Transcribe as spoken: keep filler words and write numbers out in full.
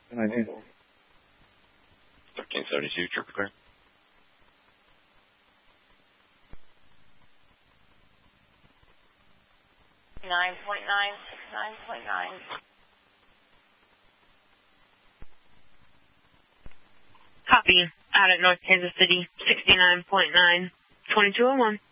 thirteen seventy-two, triple clear. nine point nine, nine point nine. Copy. Out at North Kansas City, sixty-nine point nine, twenty-two oh one.